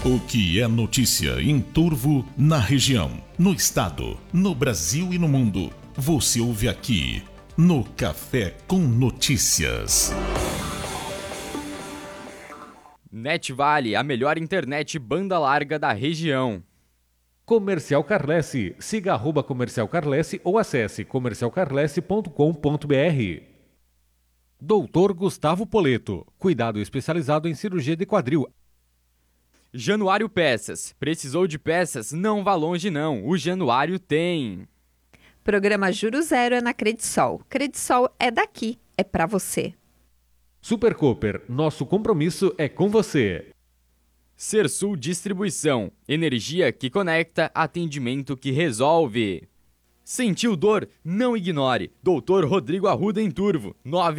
O que é notícia em Turvo, na região, no estado, no Brasil e no mundo, você ouve aqui no Café com Notícias. NetVale, a melhor internet banda larga da região. Comercial Carlesse. Siga @Comercial Carlesse ou acesse comercialcarlesse.com.br. Doutor Gustavo Poleto. Cuidado especializado em cirurgia de quadril. Januário Peças. Precisou de peças? Não vá longe não. O Januário tem. Programa Juro Zero é na Credisol. Credisol é daqui, é pra você. Super Cooper. Nosso compromisso é com você. Sersul Distribuição. Energia que conecta, atendimento que resolve. Sentiu dor? Não ignore. Dr. Rodrigo Arruda em Turvo.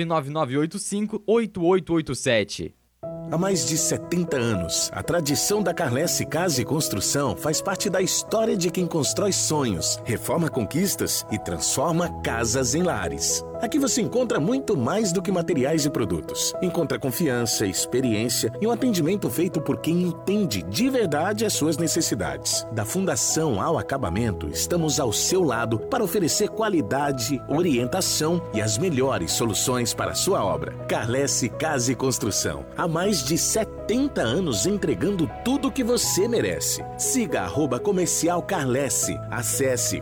99985-8887. Há mais de 70 anos, a tradição da Carlesse Casa e Construção faz parte da história de quem constrói sonhos, reforma conquistas e transforma casas em lares. Aqui você encontra muito mais do que materiais e produtos. Encontra confiança, experiência e um atendimento feito por quem entende de verdade as suas necessidades. Da fundação ao acabamento, estamos ao seu lado para oferecer qualidade, orientação e as melhores soluções para a sua obra. Carlesse Casa e Construção. Há mais de 70 anos entregando tudo o que você merece. Siga @Comercial Carlesse. Acesse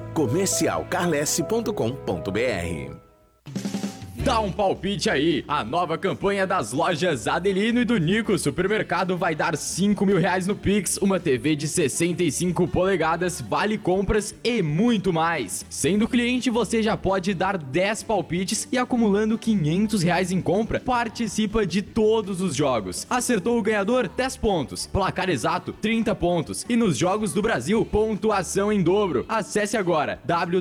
comercialcarlesse.com.br. Dá um palpite aí! A nova campanha das lojas Adelino e do Nico Supermercado vai dar R$5.000 no Pix, uma TV de 65 polegadas, vale compras e muito mais. Sendo cliente, você já pode dar 10 palpites e acumulando R$500 em compra, participa de todos os jogos. Acertou o ganhador? 10 pontos. Placar exato? 30 pontos. E nos Jogos do Brasil, pontuação em dobro. Acesse agora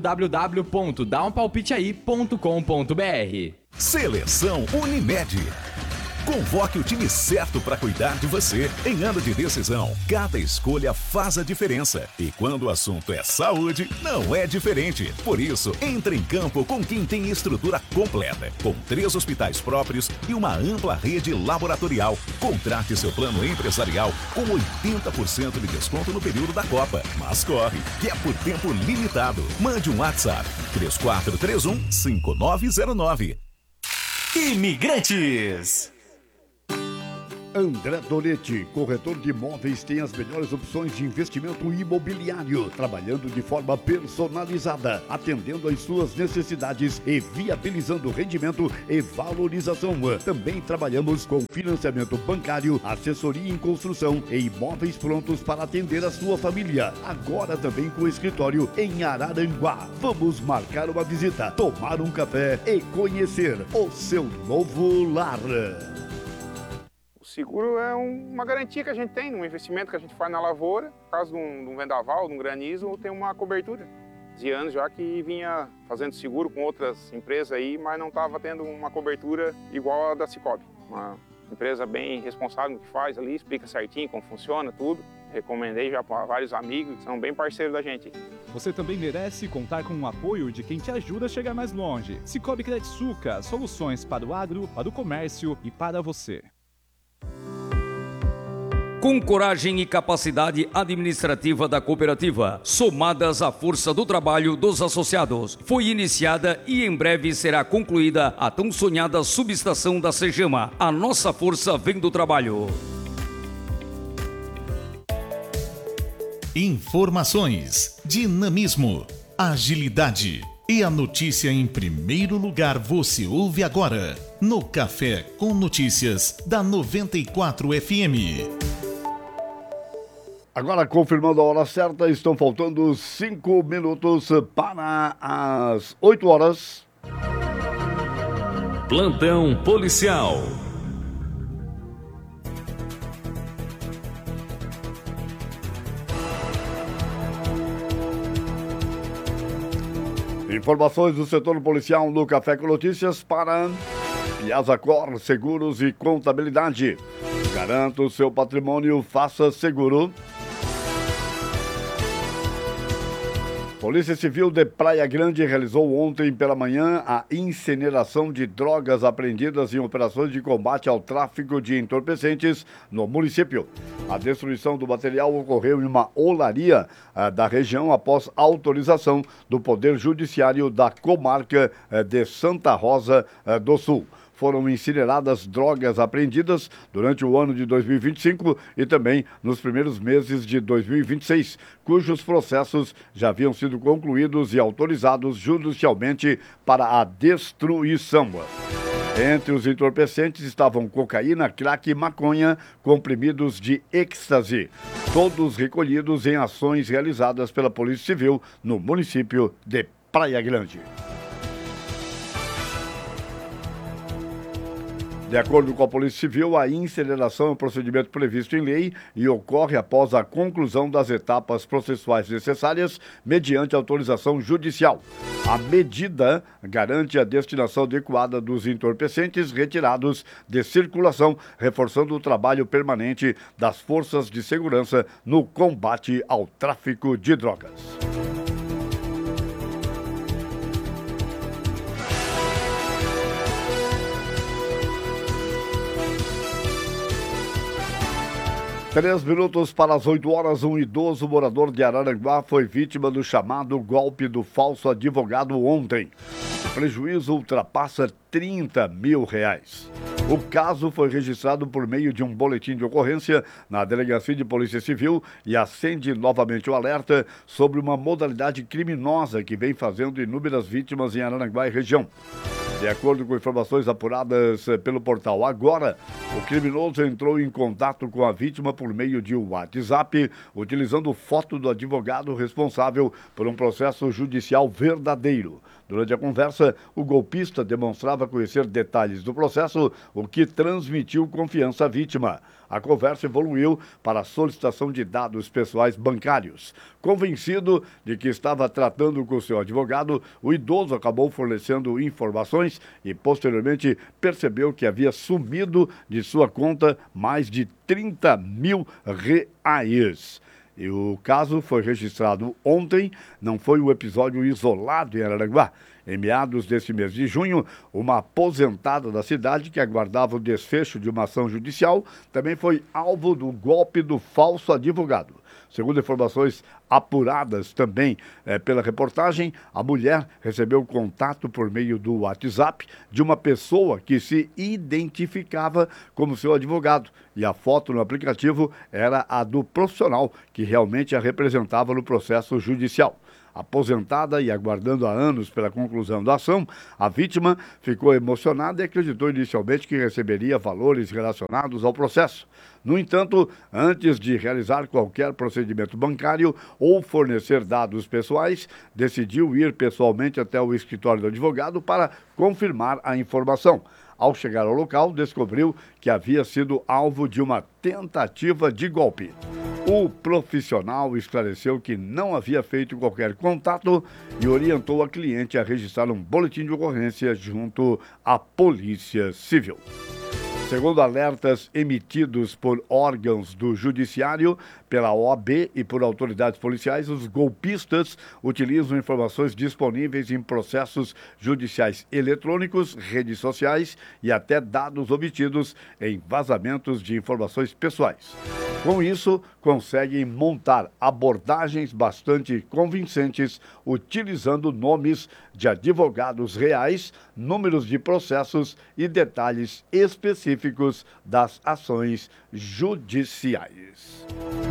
www.dampalpiteai.com.br. Seleção Unimed. Convoque o time certo para cuidar de você em ano de decisão. Cada escolha faz a diferença. E quando o assunto é saúde, não é diferente. Por isso, entre em campo com quem tem estrutura completa, com 3 hospitais próprios e uma ampla rede laboratorial. Contrate seu plano empresarial com 80% de desconto no período da Copa. Mas corre, que é por tempo limitado. Mande um WhatsApp 3431-5909. Imigrantes. André Donetti, corretor de imóveis, tem as melhores opções de investimento imobiliário, trabalhando de forma personalizada, atendendo às suas necessidades e viabilizando rendimento e valorização. Também trabalhamos com financiamento bancário, assessoria em construção e imóveis prontos para atender a sua família. Agora também com escritório em Araranguá. Vamos marcar uma visita, tomar um café e conhecer o seu novo lar. O seguro é uma garantia que a gente tem, num investimento que a gente faz na lavoura. No caso de um vendaval, de um granizo, tem uma cobertura. De anos já que vinha fazendo seguro com outras empresas aí, mas não estava tendo uma cobertura igual a da Cicobi. Uma empresa bem responsável no que faz ali, explica certinho como funciona tudo. Recomendei já para vários amigos que são bem parceiros da gente. Você também merece contar com o apoio de quem te ajuda a chegar mais longe. Cicobi Credsuca, soluções para o agro, para o comércio e para você. Com coragem e capacidade administrativa da cooperativa, somadas à força do trabalho dos associados, foi iniciada e em breve será concluída a tão sonhada subestação da Cegama. A nossa força vem do trabalho. Informações, dinamismo, agilidade e a notícia em primeiro lugar você ouve agora no Café com Notícias da 94 FM. Agora, confirmando a hora certa, estão faltando 5 minutos para as 8 horas. Plantão policial. Informações do setor policial no Café com Notícias para Piazzacor Seguros e Contabilidade. Garanta o seu patrimônio, faça seguro. Polícia Civil de Praia Grande realizou ontem pela manhã a incineração de drogas apreendidas em operações de combate ao tráfico de entorpecentes no município. A destruição do material ocorreu em uma olaria da região após autorização do Poder Judiciário da comarca de Santa Rosa do Sul. Foram incineradas drogas apreendidas durante o ano de 2025 e também nos primeiros meses de 2026, cujos processos já haviam sido concluídos e autorizados judicialmente para a destruição. Entre os entorpecentes estavam cocaína, crack e maconha, comprimidos de êxtase, todos recolhidos em ações realizadas pela Polícia Civil no município de Praia Grande. De acordo com a Polícia Civil, a incineração é um procedimento previsto em lei e ocorre após a conclusão das etapas processuais necessárias mediante autorização judicial. A medida garante a destinação adequada dos entorpecentes retirados de circulação, reforçando o trabalho permanente das forças de segurança no combate ao tráfico de drogas. 3 minutos para as 8 horas, um idoso morador de Araranguá foi vítima do chamado golpe do falso advogado ontem. O prejuízo ultrapassa R$30 mil. O caso foi registrado por meio de um boletim de ocorrência na Delegacia de Polícia Civil e acende novamente o alerta sobre uma modalidade criminosa que vem fazendo inúmeras vítimas em Araranguá e região. De acordo com informações apuradas pelo portal Agora, o criminoso entrou em contato com a vítima por meio de um WhatsApp, utilizando foto do advogado responsável por um processo judicial verdadeiro. Durante a conversa, o golpista demonstrava conhecer detalhes do processo, o que transmitiu confiança à vítima. A conversa evoluiu para a solicitação de dados pessoais bancários. Convencido de que estava tratando com seu advogado, o idoso acabou fornecendo informações e, posteriormente, percebeu que havia sumido de sua conta mais de R$30 mil. E o caso foi registrado ontem, não foi um episódio isolado em Araranguá. Em meados deste mês de junho, uma aposentada da cidade que aguardava o desfecho de uma ação judicial também foi alvo do golpe do falso advogado. Segundo informações apuradas também pela reportagem, a mulher recebeu contato por meio do WhatsApp de uma pessoa que se identificava como seu advogado. E a foto no aplicativo era a do profissional que realmente a representava no processo judicial. Aposentada e aguardando há anos pela conclusão da ação, a vítima ficou emocionada e acreditou inicialmente que receberia valores relacionados ao processo. No entanto, antes de realizar qualquer procedimento bancário ou fornecer dados pessoais, decidiu ir pessoalmente até o escritório do advogado para confirmar a informação. Ao chegar ao local, descobriu que havia sido alvo de uma tentativa de golpe. O profissional esclareceu que não havia feito qualquer contato e orientou a cliente a registrar um boletim de ocorrência junto à Polícia Civil. Segundo alertas emitidos por órgãos do Judiciário, pela OAB e por autoridades policiais, os golpistas utilizam informações disponíveis em processos judiciais eletrônicos, redes sociais e até dados obtidos em vazamentos de informações pessoais. Com isso, conseguem montar abordagens bastante convincentes, utilizando nomes de advogados reais, números de processos e detalhes específicos das ações judiciais.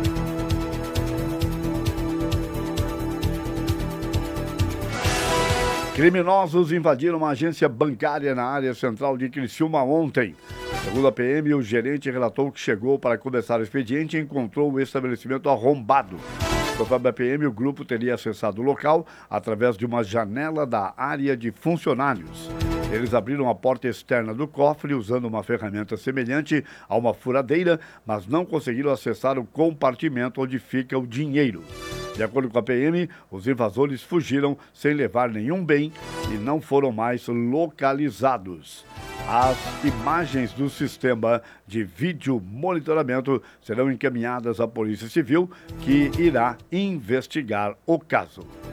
Criminosos invadiram uma agência bancária na área central de Criciúma ontem. Segundo a PM, o gerente relatou que chegou para começar o expediente e encontrou o estabelecimento arrombado. Conforme a PM, o grupo teria acessado o local através de uma janela da área de funcionários. Eles abriram a porta externa do cofre usando uma ferramenta semelhante a uma furadeira, mas não conseguiram acessar o compartimento onde fica o dinheiro. De acordo com a PM, os invasores fugiram sem levar nenhum bem e não foram mais localizados. As imagens do sistema de vídeo monitoramento serão encaminhadas à Polícia Civil, que irá investigar o caso.